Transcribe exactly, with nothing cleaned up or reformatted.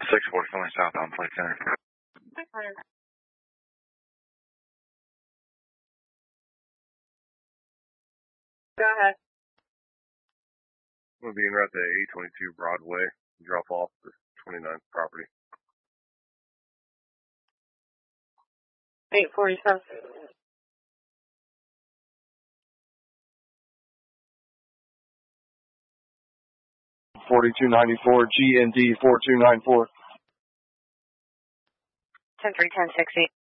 six forty coming south on Play Center. Go ahead. I'm going to be en route to eight twenty-two Broadway, drop off the twenty-ninth property. eight forty-seven. forty-two ninety-four G N D four two nine four. ten three ten sixty.